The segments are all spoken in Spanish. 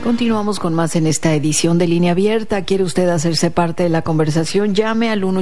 Continuamos con más en esta edición de Línea Abierta. ¿Quiere usted hacerse parte de la conversación? Llame al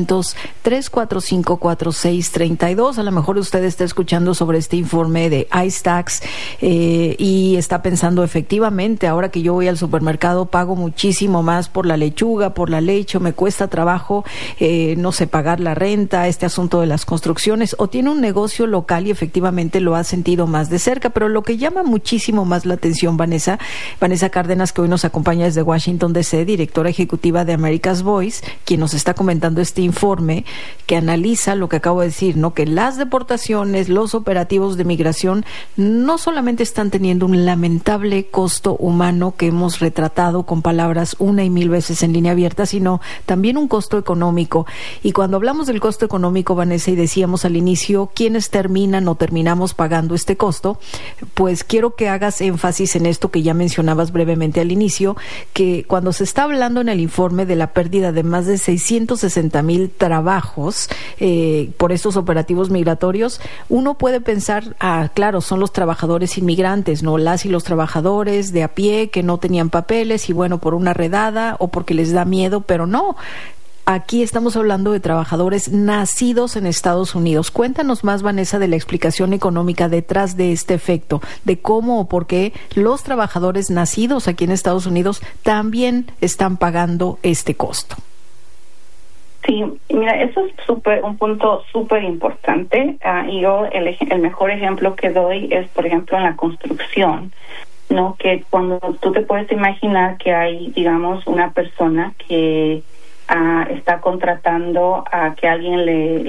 1-800-345-4632. A lo mejor usted está escuchando sobre este informe de ICE Tax y está pensando, efectivamente, ahora que yo voy al supermercado pago muchísimo más por la lechuga, por la leche, me cuesta trabajo, no sé, pagar la renta, este asunto de las construcciones, o tiene un negocio local y efectivamente lo ha sentido más de cerca. Pero lo que llama muchísimo más la atención, Vanessa Cárdenas, que hoy nos acompaña desde Washington, D.C., directora ejecutiva de America's Voice, quien nos está comentando este informe que analiza lo que acabo de decir, ¿no? Que las deportaciones, los operativos de migración no solamente están teniendo un lamentable costo humano que hemos retratado con palabras una y mil veces en Línea Abierta, sino también un costo económico. Y cuando hablamos del costo económico, Vanessa, y decíamos al inicio quiénes terminan o terminamos pagando este costo, pues quiero que hagas énfasis en esto que ya mencionabas brevemente al inicio, que cuando se está hablando en el informe de la pérdida de más de 660,000 trabajos por estos operativos migratorios, uno puede pensar, claro, son los trabajadores inmigrantes, ¿no? Las y los trabajadores de a pie que no tenían papeles y bueno, por una redada o porque les da miedo, pero no. Aquí estamos hablando de trabajadores nacidos en Estados Unidos. Cuéntanos más, Vanessa, de la explicación económica detrás de este efecto, de cómo o por qué los trabajadores nacidos aquí en Estados Unidos también están pagando este costo. Sí, mira, eso es un punto súper importante. Y yo el mejor ejemplo que doy es, por ejemplo, en la construcción, ¿no? Que cuando tú te puedes imaginar que hay, digamos, una persona que está contratando a que alguien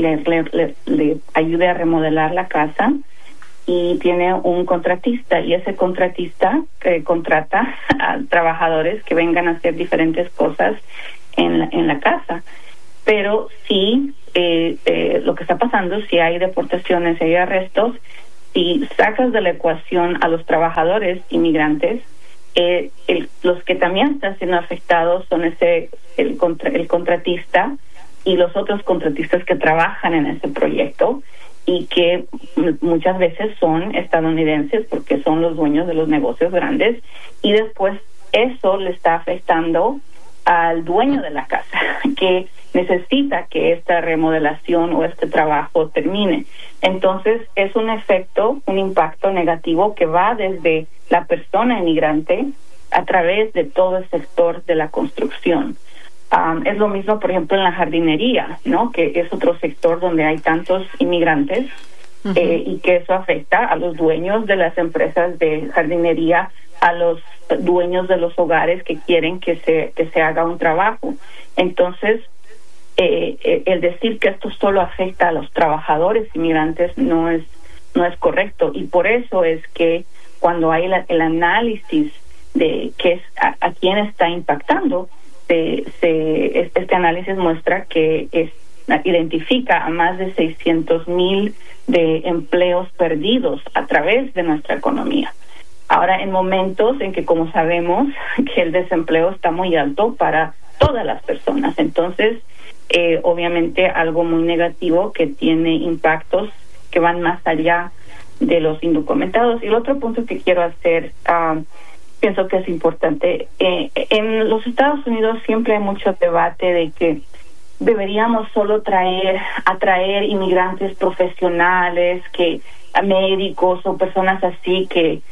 le ayude a remodelar la casa, y tiene un contratista, y ese contratista contrata a trabajadores que vengan a hacer diferentes cosas en la casa. Pero sí, lo que está pasando, si hay deportaciones, si hay arrestos, si sacas de la ecuación a los trabajadores inmigrantes, los que también están siendo afectados son el contratista y los otros contratistas que trabajan en ese proyecto, y que muchas veces son estadounidenses porque son los dueños de los negocios grandes, y después eso le está afectando al dueño de la casa, que necesita que esta remodelación o este trabajo termine. Entonces es un impacto negativo que va desde la persona inmigrante a través de todo el sector de la construcción. Es lo mismo, por ejemplo, en la jardinería, ¿no? Que es otro sector donde hay tantos inmigrantes, y que eso afecta a los dueños de las empresas de jardinería, a los dueños de los hogares que quieren que se haga un trabajo. Entonces, el decir que esto solo afecta a los trabajadores inmigrantes no es correcto, y por eso es que cuando hay el análisis de a quién está impactando, este análisis muestra que identifica a más de 600,000 de empleos perdidos a través de nuestra economía. Ahora, en momentos en que, como sabemos, que el desempleo está muy alto para todas las personas, entonces obviamente algo muy negativo que tiene impactos que van más allá de los indocumentados. Y el otro punto que quiero hacer, pienso que es importante, en los Estados Unidos siempre hay mucho debate de que deberíamos solo atraer inmigrantes profesionales, médicos o personas así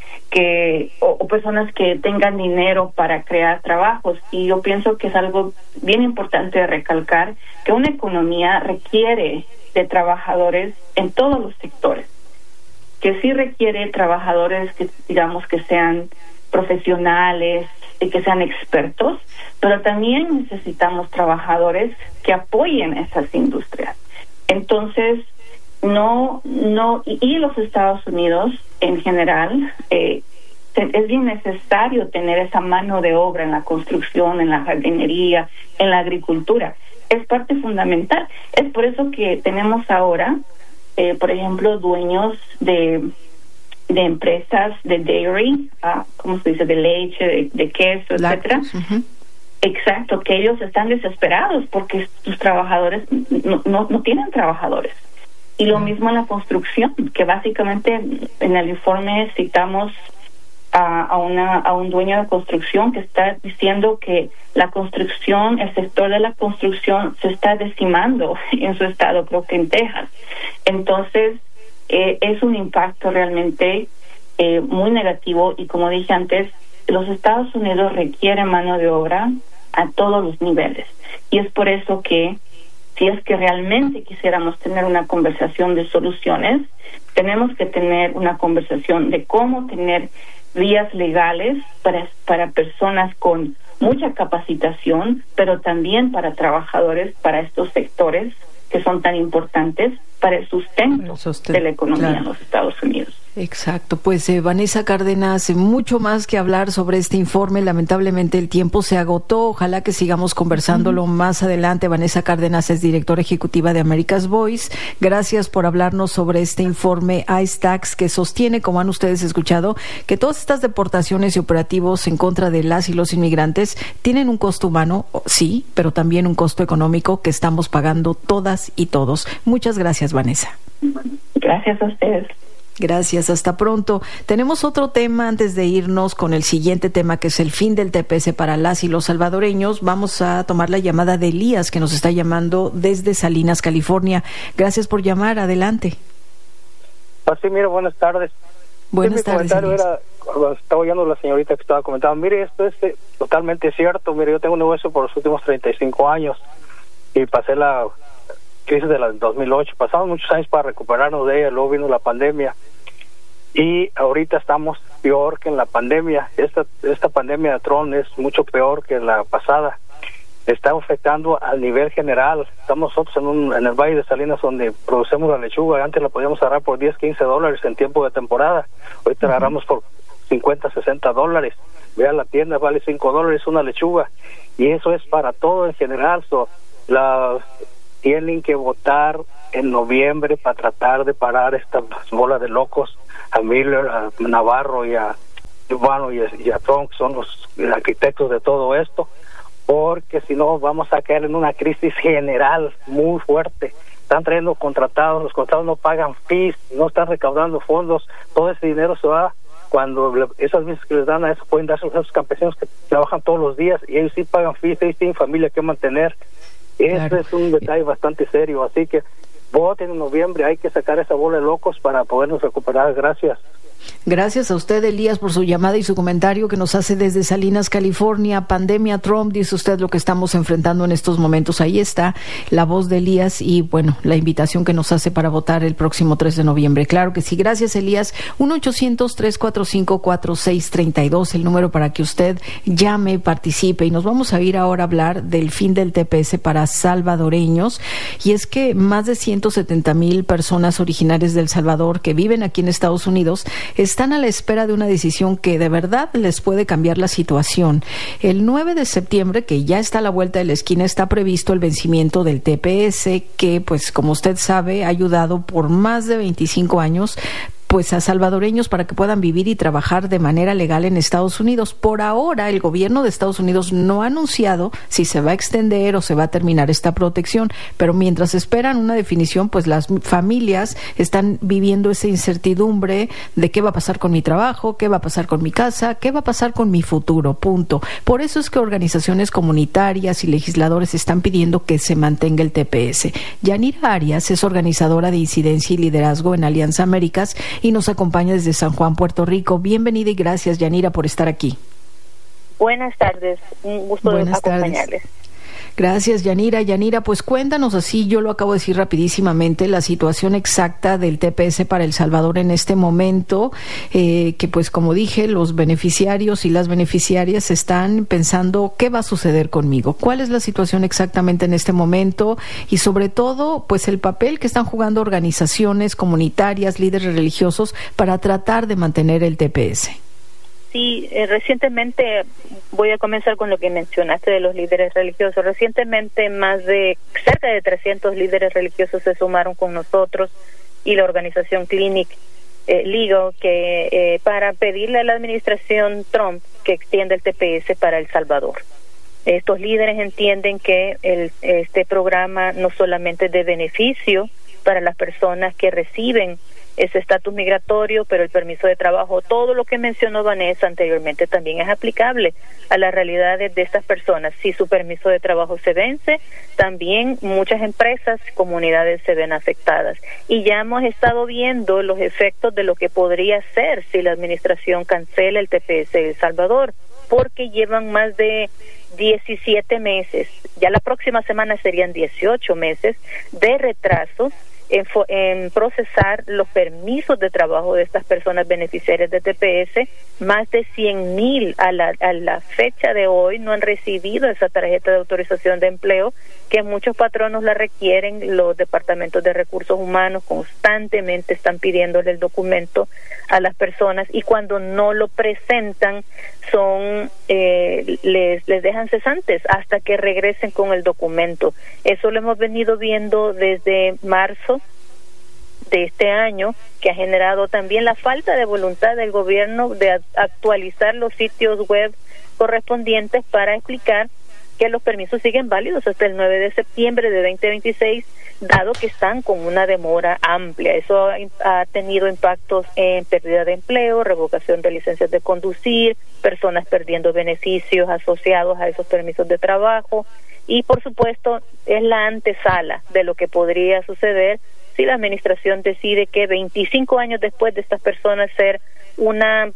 o personas que tengan dinero para crear trabajos. Y yo pienso que es algo bien importante de recalcar, que una economía requiere de trabajadores en todos los sectores, que sí requiere trabajadores que, digamos, que sean profesionales y que sean expertos, pero también necesitamos trabajadores que apoyen esas industrias. Entonces, y los Estados Unidos en general, es bien necesario tener esa mano de obra en la construcción, en la jardinería, en la agricultura. Es parte fundamental. Es por eso que tenemos ahora, por ejemplo, dueños de empresas de dairy, ¿cómo se dice?, de leche, de queso, etcétera. Exacto, que ellos están desesperados porque sus trabajadores no tienen trabajadores. Y lo mismo en la construcción, que básicamente en el informe citamos a un dueño de construcción que está diciendo que la construcción, el sector de la construcción se está decimando en su estado, creo que en Texas. Entonces, es un impacto realmente muy negativo, y como dije antes, los Estados Unidos requieren mano de obra a todos los niveles, y es por eso que si es que realmente quisiéramos tener una conversación de soluciones, tenemos que tener una conversación de cómo tener vías legales para personas con mucha capacitación, pero también para trabajadores, para estos sectores que son tan importantes para el sustento de la economía en los Estados Unidos. Exacto, pues Vanessa Cárdenas, mucho más que hablar sobre este informe. Lamentablemente el tiempo se agotó. Ojalá que sigamos conversándolo más adelante. Vanessa Cárdenas es directora ejecutiva de America's Voice. Gracias por hablarnos sobre este informe ICE Tax, que sostiene, como han ustedes escuchado, que todas estas deportaciones y operativos en contra de las y los inmigrantes tienen un costo humano, sí, pero también un costo económico que estamos pagando todas y todos. Muchas gracias, Vanessa. Gracias a ustedes. Gracias, hasta pronto. Tenemos otro tema antes de irnos con el siguiente tema, que es el fin del TPS para las y los salvadoreños. Vamos a tomar la llamada de Elías, que nos está llamando desde Salinas, California. Gracias por llamar, adelante. Sí, mire, buenas tardes. Buenas tardes, comentario era, estaba oyendo a la señorita que estaba comentando, mire, esto es totalmente cierto. Mire, yo tengo un negocio por los últimos 35 años y pasé la crisis de la 2008, pasamos muchos años para recuperarnos de ella, luego vino la pandemia y ahorita estamos peor que en la pandemia. Esta pandemia de Trump es mucho peor que la pasada, está afectando al nivel general. Estamos nosotros en el Valle de Salinas, donde producimos la lechuga. Antes la podíamos agarrar por $10-15 en tiempo de temporada, ahorita la agarramos por $50-60. Vea, la tienda vale $5 una lechuga, y eso es para todo en general. Tienen que votar en noviembre para tratar de parar esta bola de locos, a Miller, a Navarro y a Trump, que son los arquitectos de todo esto, porque si no vamos a caer en una crisis general muy fuerte. Están trayendo contratados, los contratados no pagan fees, no están recaudando fondos, todo ese dinero se va cuando esas visas que les dan a eso pueden darse a esos campesinos que trabajan todos los días, y ellos sí pagan fees, ellos tienen familia que mantener. Claro. Es un detalle bastante serio, así que voten en noviembre, hay que sacar esa bola de locos para podernos recuperar. Gracias. Gracias a usted, Elías, por su llamada y su comentario que nos hace desde Salinas, California. Pandemia, Trump, dice usted, lo que estamos enfrentando en estos momentos. Ahí está la voz de Elías y, bueno, la invitación que nos hace para votar el próximo 3 de noviembre. Claro que sí. Gracias, Elías. 1-800-345-4632, el número para que usted llame, participe. Y nos vamos a ir ahora a hablar del fin del TPS para salvadoreños. Y es que más de 170,000 personas originarias de El Salvador que viven aquí en Estados Unidos están a la espera de una decisión que de verdad les puede cambiar la situación. El 9 de septiembre, que ya está a la vuelta de la esquina, está previsto el vencimiento del TPS, que, pues, como usted sabe, ha ayudado por más de 25 años pues a salvadoreños para que puedan vivir y trabajar de manera legal en Estados Unidos. Por ahora, el gobierno de Estados Unidos no ha anunciado si se va a extender o se va a terminar esta protección, pero mientras esperan una definición, pues las familias están viviendo esa incertidumbre de qué va a pasar con mi trabajo, qué va a pasar con mi casa, qué va a pasar con mi futuro, punto. Por eso es que organizaciones comunitarias y legisladores están pidiendo que se mantenga el TPS. Yanira Arias es organizadora de incidencia y liderazgo en Alianza Américas y nos acompaña desde San Juan, Puerto Rico. Bienvenida y gracias, Yanira, por estar aquí. Buenas tardes, un gusto de acompañarles. Gracias, Yanira. Yanira, pues cuéntanos, así yo lo acabo de decir rapidísimamente, la situación exacta del TPS para El Salvador en este momento, que pues como dije, los beneficiarios y las beneficiarias están pensando qué va a suceder conmigo, cuál es la situación exactamente en este momento y sobre todo pues el papel que están jugando organizaciones comunitarias, líderes religiosos para tratar de mantener el TPS. Sí, recientemente, voy a comenzar con lo que mencionaste de los líderes religiosos. Recientemente cerca de 300 líderes religiosos se sumaron con nosotros y la organización Clinic Legal para pedirle a la administración Trump que extienda el TPS para El Salvador. Estos líderes entienden que este programa no solamente es de beneficio para las personas que reciben ese estatus migratorio, pero el permiso de trabajo, todo lo que mencionó Vanessa anteriormente también es aplicable a las realidades de estas personas. Si su permiso de trabajo se vence, también muchas empresas, comunidades se ven afectadas. Y ya hemos estado viendo los efectos de lo que podría ser si la administración cancela el TPS de El Salvador, porque llevan más de 17 meses, ya la próxima semana serían 18 meses de retraso en procesar los permisos de trabajo de estas personas beneficiarias de TPS. Más de 100,000 a la fecha de hoy no han recibido esa tarjeta de autorización de empleo, que muchos patronos la requieren. Los departamentos de recursos humanos constantemente están pidiéndole el documento a las personas, y cuando no lo presentan les dejan cesantes hasta que regresen con el documento. Eso lo hemos venido viendo desde marzo de este año, que ha generado también la falta de voluntad del gobierno de actualizar los sitios web correspondientes para explicar que los permisos siguen válidos hasta el 9 de septiembre de 2026, dado que están con una demora amplia. Eso ha tenido impactos en pérdida de empleo, revocación de licencias de conducir, personas perdiendo beneficios asociados a esos permisos de trabajo, y por supuesto es la antesala de lo que podría suceder si la administración decide que 25 años después de estas personas ser una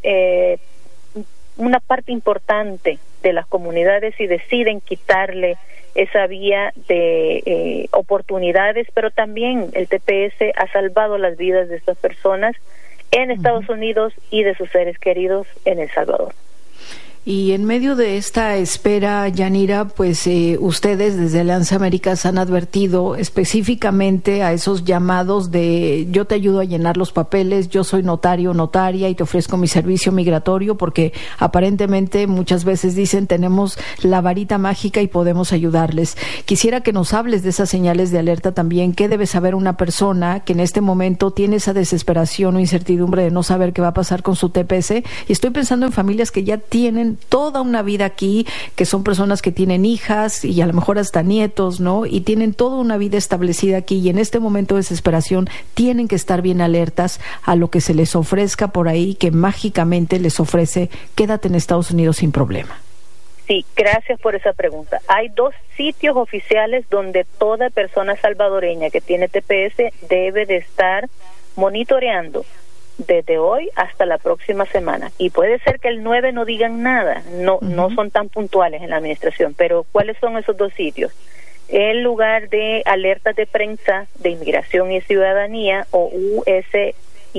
parte importante de las comunidades y deciden quitarle esa vía de oportunidades, pero también el TPS ha salvado las vidas de estas personas en Estados Unidos y de sus seres queridos en El Salvador. Y en medio de esta espera, Yanira, pues ustedes desde Alianza Américas han advertido específicamente a esos llamados de yo te ayudo a llenar los papeles, yo soy notario, notaria y te ofrezco mi servicio migratorio, porque aparentemente muchas veces dicen tenemos la varita mágica y podemos ayudarles. Quisiera que nos hables de esas señales de alerta también. ¿Qué debe saber una persona que en este momento tiene esa desesperación o incertidumbre de no saber qué va a pasar con su TPS? Y estoy pensando en familias que ya tienen toda una vida aquí, que son personas que tienen hijas y a lo mejor hasta nietos, ¿no? Y tienen toda una vida establecida aquí, y en este momento de desesperación tienen que estar bien alertas a lo que se les ofrezca por ahí, que mágicamente les ofrece quédate en Estados Unidos sin problema. Sí, gracias por esa pregunta. Hay 2 sitios oficiales donde toda persona salvadoreña que tiene TPS debe de estar monitoreando desde hoy hasta la próxima semana. Y puede ser que el 9 no digan nada, no son tan puntuales en la administración, pero ¿cuáles son esos 2 sitios? El lugar de alertas de prensa de Inmigración y Ciudadanía, o USISC,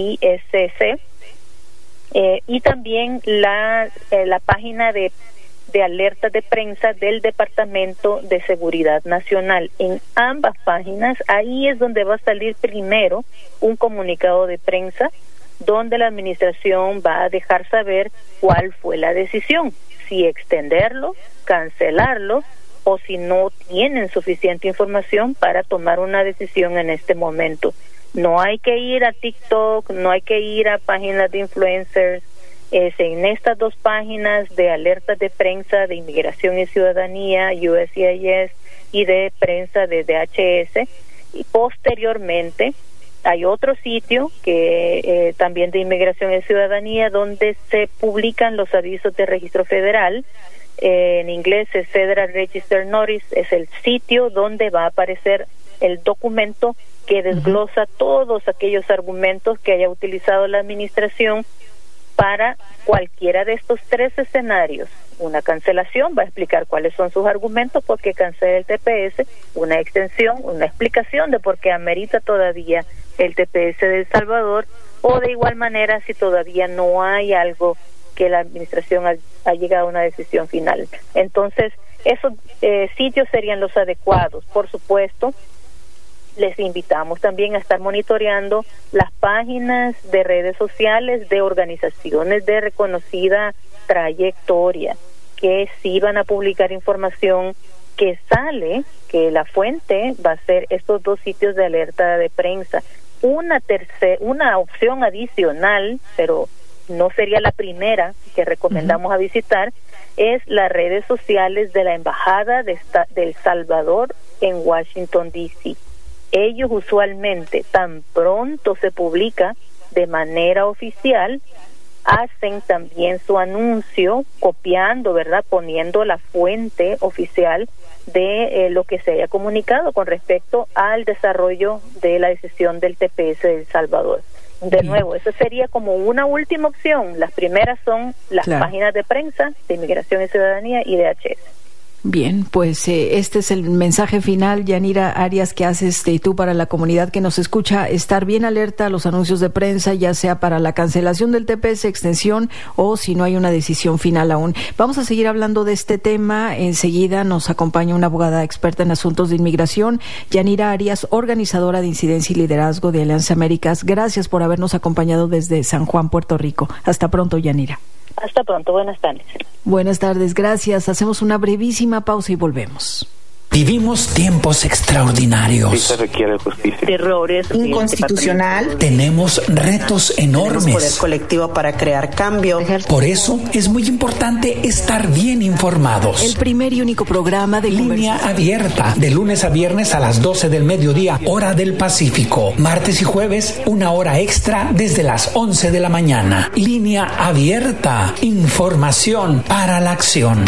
y también la página de alertas de prensa del Departamento de Seguridad Nacional. En ambas páginas, ahí es donde va a salir primero un comunicado de prensa donde la administración va a dejar saber cuál fue la decisión, si extenderlo, cancelarlo, o si no tienen suficiente información para tomar una decisión en este momento. No hay que ir a TikTok, no hay que ir a páginas de influencers. Es en estas 2 páginas de alertas de prensa de Inmigración y Ciudadanía, USCIS, y de prensa de DHS, y posteriormente hay otro sitio que también de Inmigración y Ciudadanía, donde se publican los avisos de registro federal. En inglés es Federal Register Notice. Es el sitio donde va a aparecer el documento que desglosa todos aquellos argumentos que haya utilizado la administración para cualquiera de estos 3 escenarios. Una cancelación va a explicar cuáles son sus argumentos por qué cancela el TPS, una extensión, una explicación de por qué amerita todavía el TPS de El Salvador, o de igual manera si todavía no hay algo que la administración ha llegado a una decisión final. Entonces, esos sitios serían los adecuados. Por supuesto, les invitamos también a estar monitoreando las páginas de redes sociales de organizaciones de reconocida trayectoria, que sí van a publicar información que sale, que la fuente va a ser estos 2 sitios de alerta de prensa. Una opción adicional, pero no sería la primera que recomendamos a visitar, es las redes sociales de la Embajada de El Salvador en Washington, D.C. Ellos usualmente, tan pronto se publica de manera oficial, hacen también su anuncio copiando, ¿verdad?, poniendo la fuente oficial de lo que se haya comunicado con respecto al desarrollo de la decisión del TPS de El Salvador. De nuevo, eso sería como una última opción. Las primeras son las páginas de prensa de Inmigración y Ciudadanía y DHS. Bien, pues este es el mensaje final, Yanira Arias, que haces tú para la comunidad que nos escucha, estar bien alerta a los anuncios de prensa, ya sea para la cancelación del TPS, extensión, o si no hay una decisión final aún. Vamos a seguir hablando de este tema. Enseguida nos acompaña una abogada experta en asuntos de inmigración, Yanira Arias, organizadora de Incidencia y Liderazgo de Alianza Américas. Gracias por habernos acompañado desde San Juan, Puerto Rico. Hasta pronto, Yanira. Hasta pronto, buenas tardes. Buenas tardes, gracias. Hacemos una brevísima pausa y volvemos. Vivimos tiempos extraordinarios. Sí se requiere justicia. Errores inconstitucional. Tenemos retos enormes. Tenemos poder colectivo para crear cambio. Por eso es muy importante estar bien informados. El primer y único programa de Línea Abierta, de lunes a viernes a las 12 del mediodía, hora del Pacífico. Martes y jueves, una hora extra desde las 11 de la mañana. Línea Abierta, información para la acción.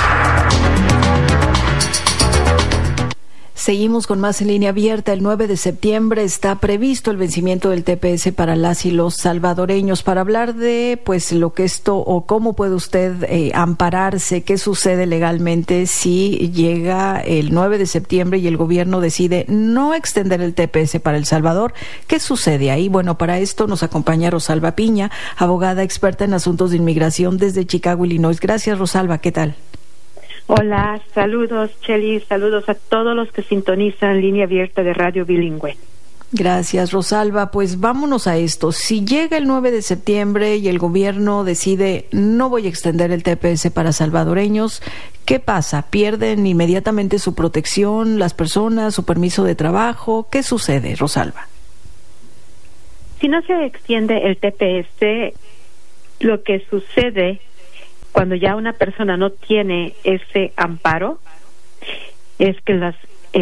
Seguimos con más en Línea Abierta. El 9 de septiembre está previsto el vencimiento del TPS para las y los salvadoreños. Para hablar de lo que esto o cómo puede usted ampararse, qué sucede legalmente si llega el 9 de septiembre y el gobierno decide no extender el TPS para El Salvador, ¿qué sucede ahí? Bueno, para esto nos acompaña Rosalba Piña, abogada experta en asuntos de inmigración desde Chicago, Illinois. Gracias, Rosalba. ¿Qué tal? Hola, saludos, Chely, saludos a todos los que sintonizan Línea Abierta de Radio Bilingüe. Gracias, Rosalba. Pues vámonos a esto. Si llega el 9 de septiembre y el gobierno decide no voy a extender el TPS para salvadoreños, ¿qué pasa? ¿Pierden inmediatamente su protección las personas, su permiso de trabajo? ¿Qué sucede, Rosalba? Si no se extiende el TPS, lo que sucede cuando ya una persona no tiene ese amparo es que las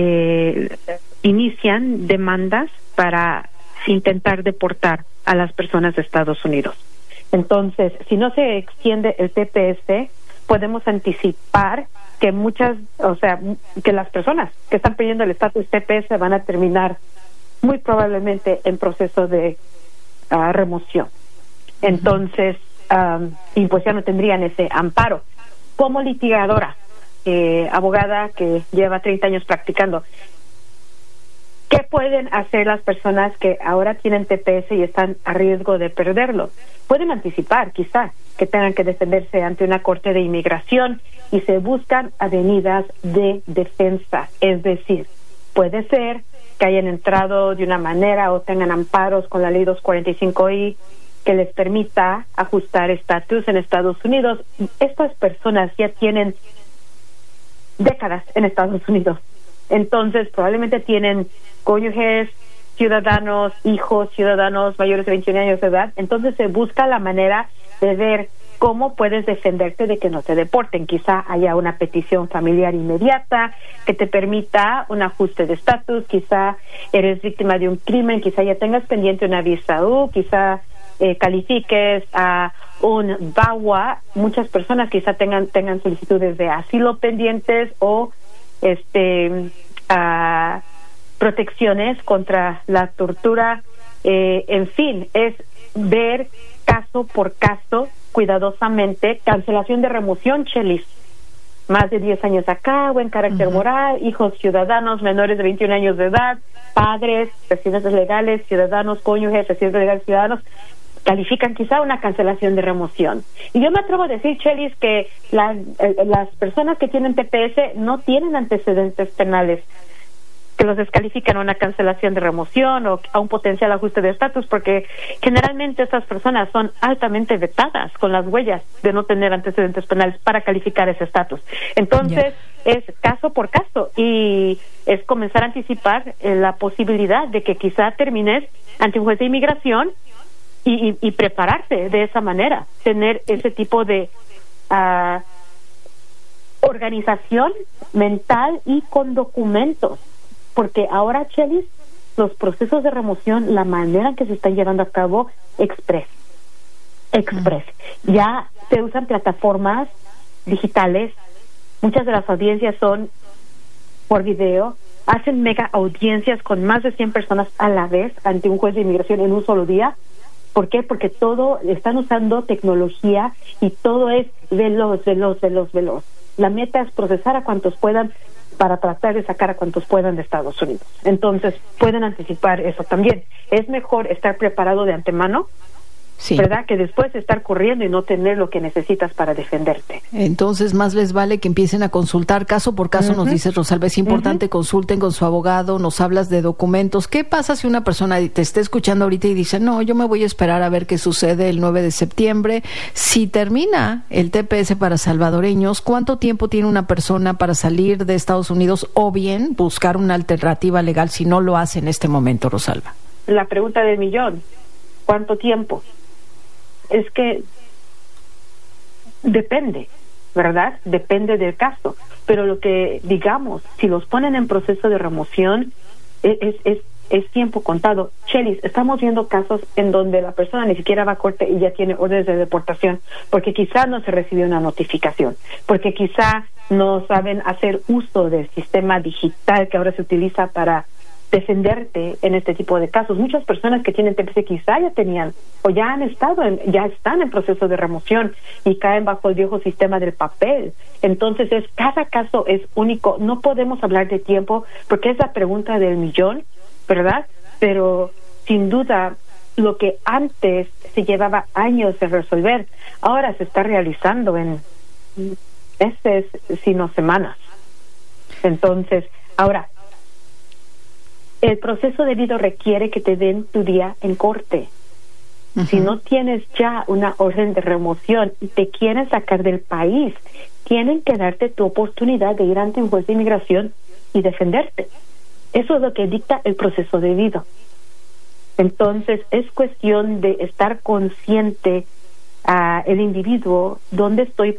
inician demandas para intentar deportar a las personas de Estados Unidos. Entonces, si no se extiende el TPS, podemos anticipar que que las personas que están pidiendo el estatus TPS van a terminar muy probablemente en proceso de remoción. Entonces, y pues ya no tendrían ese amparo. Como litigadora, abogada que lleva 30 años practicando, ¿qué pueden hacer las personas que ahora tienen TPS y están a riesgo de perderlo? Pueden anticipar, quizá, que tengan que defenderse ante una corte de inmigración y se buscan avenidas de defensa. Es decir, puede ser que hayan entrado de una manera o tengan amparos con la ley 245I que les permita ajustar estatus en Estados Unidos. Estas personas ya tienen décadas en Estados Unidos, entonces probablemente tienen cónyuges, ciudadanos, hijos, ciudadanos mayores de 21 años de edad. Entonces se busca la manera de ver cómo puedes defenderte de que no te deporten. Quizá haya una petición familiar inmediata que te permita un ajuste de estatus, quizá eres víctima de un crimen, quizá ya tengas pendiente una visa U, quizá califiques a un VAWA. Muchas personas quizá tengan solicitudes de asilo pendientes o protecciones contra la tortura. En fin, es ver caso por caso cuidadosamente. Cancelación de remoción, Chelis, más de 10 años a cabo en carácter moral, hijos ciudadanos menores de 21 años de edad, padres, residentes legales, ciudadanos, cónyuges, residentes legales, ciudadanos, califican quizá una cancelación de remoción. Y yo me atrevo a decir, Chelis, que las personas que tienen TPS no tienen antecedentes penales que los descalifican a una cancelación de remoción o a un potencial ajuste de estatus, porque generalmente estas personas son altamente vetadas con las huellas de no tener antecedentes penales para calificar ese estatus. Entonces, es caso por caso y es comenzar a anticipar la posibilidad de que quizá termines ante un juez de inmigración y prepararte de esa manera, tener ese tipo de organización mental y con documentos. Porque ahora, Chelis, los procesos de remoción, la manera en que se están llevando a cabo Express. Ya se usan plataformas digitales, muchas de las audiencias son por video, hacen mega audiencias con más de 100 personas a la vez ante un juez de inmigración en un solo día. ¿Por qué? Porque todo, están usando tecnología y todo es veloz. La meta es procesar a cuantos puedan para tratar de sacar a cuantos puedan de Estados Unidos. Entonces, pueden anticipar eso también. Es mejor estar preparado de antemano, sí, ¿verdad?, que después estar corriendo y no tener lo que necesitas para defenderte. Entonces, más les vale que empiecen a consultar caso por caso. Nos dice Rosalba, es importante, consulten con su abogado. Nos hablas de documentos. ¿Qué pasa si una persona te está escuchando ahorita y dice, no, yo me voy a esperar a ver qué sucede el 9 de septiembre? Si termina el TPS para salvadoreños, ¿cuánto tiempo tiene una persona para salir de Estados Unidos o bien buscar una alternativa legal si no lo hace en este momento, Rosalba? La pregunta del millón, ¿cuánto tiempo? Es que depende, ¿verdad? Depende del caso. Pero lo que digamos, si los ponen en proceso de remoción, es tiempo contado. Chelis, estamos viendo casos en donde la persona ni siquiera va a corte y ya tiene órdenes de deportación, porque quizá no se recibió una notificación, porque quizá no saben hacer uso del sistema digital que ahora se utiliza para defenderte en este tipo de casos. Muchas personas que tienen TPS quizá ya tenían o ya están en proceso de remoción y caen bajo el viejo sistema del papel. Entonces cada caso es único. No podemos hablar de tiempo porque es la pregunta del millón, ¿verdad? Pero sin duda lo que antes se llevaba años de resolver, ahora se está realizando en meses, sino semanas. Entonces, ahora, el proceso debido requiere que te den tu día en corte. Si no tienes ya una orden de remoción y te quieren sacar del país, tienen que darte tu oportunidad de ir ante un juez de inmigración y defenderte. Eso es lo que dicta el proceso debido. Entonces, es cuestión de estar consciente el individuo, dónde estoy